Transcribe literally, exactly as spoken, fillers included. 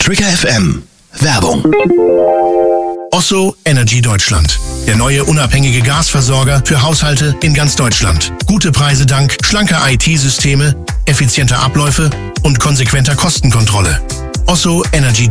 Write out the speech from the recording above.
Trigger F M. Werbung. Osso Energy Deutschland. Der neue unabhängige Gasversorger für Haushalte in ganz Deutschland. Gute Preise dank schlanker I T-Systeme, effizienter Abläufe und konsequenter Kostenkontrolle. Osso Energy